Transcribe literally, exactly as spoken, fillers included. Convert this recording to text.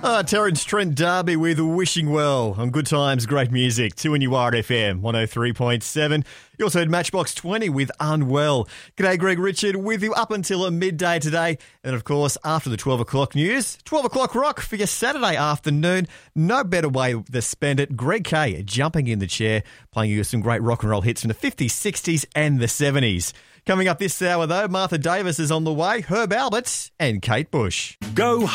Ah, Terence Trent D'Arby with Wishing Well on Good Times, Great Music, two N U R F M, one oh three point seven. You also had Matchbox twenty with Unwell. G'day, Greg Richard with you up until midday today. And of course, after the twelve o'clock news, twelve o'clock rock for your Saturday afternoon. No better way to spend it. Greg Kay jumping in the chair, playing you some great rock and roll hits from the fifties, sixties and the seventies. Coming up this hour though, Martha Davis is on the way, Herb Alberts and Kate Bush. Go